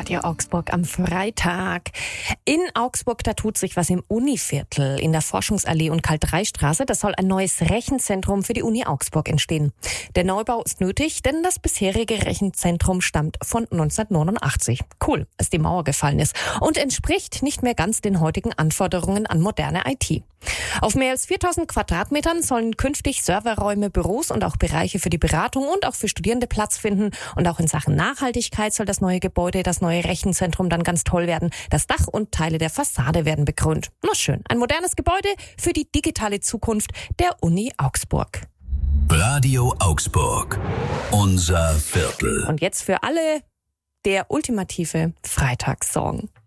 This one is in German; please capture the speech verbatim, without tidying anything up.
Radio Augsburg am Freitag. In Augsburg, da tut sich was im Univiertel. In der Forschungsallee und Karl-Drey-Straße, da soll ein neues Rechenzentrum für die Uni Augsburg entstehen. Der Neubau ist nötig, denn das bisherige Rechenzentrum stammt von neunzehnhundertneunundachtzig. Cool, als die Mauer gefallen ist. Und entspricht nicht mehr ganz den heutigen Anforderungen an moderne I T. Auf mehr als viertausend Quadratmetern sollen künftig Serverräume, Büros und auch Bereiche für die Beratung und auch für Studierende Platz finden. Und auch in Sachen Nachhaltigkeit soll das neue Gebäude, das neue Rechenzentrum dann ganz toll werden. Das Dach und Teile der Fassade werden begrünt. Na schön, ein modernes Gebäude für die digitale Zukunft der Uni Augsburg. Radio Augsburg, unser Viertel. Und jetzt für alle der ultimative Freitagssong.